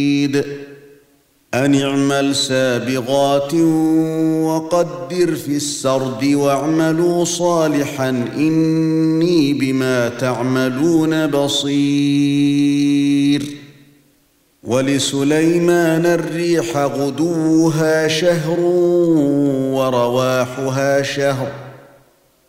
أن اعمل سابغات وقدر في السرد واعملوا صالحا إني بما تعملون بصير. ولسليمان الريح غدوها شهر ورواحها شهر